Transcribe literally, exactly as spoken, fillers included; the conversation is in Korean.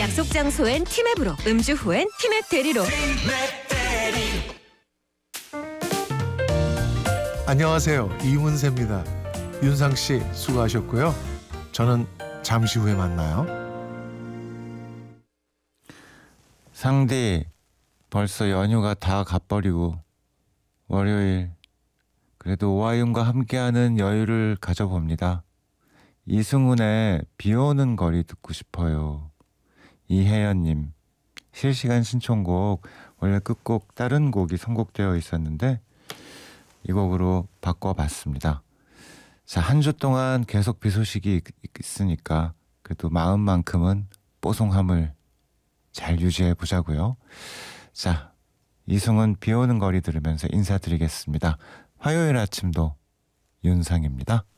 약속 장소엔 티맵으로, 음주 후엔 티맵 대리로. 안녕하세요. 이문세입니다. 윤상 씨 수고하셨고요. 저는 잠시 후에 만나요. 상디, 벌써 연휴가 다 가버리고 월요일 그래도 오하윤과 함께하는 여유를 가져봅니다. 이승훈의 비오는 거리 듣고 싶어요. 이혜연님, 실시간 신청곡 원래 끝곡 다른 곡이 선곡되어 있었는데 이 곡으로 바꿔봤습니다. 자, 한 주 동안 계속 비 소식이 있으니까 그래도 마음만큼은 뽀송함을 잘 유지해 보자고요. 자, 이승훈 비오는 거리 들으면서 인사드리겠습니다. 화요일 아침도 윤상입니다.